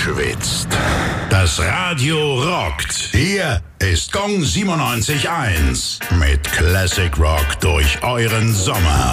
schwitzt. Das Radio rockt. Hier ist Gong 97.1 mit Classic Rock durch euren Sommer.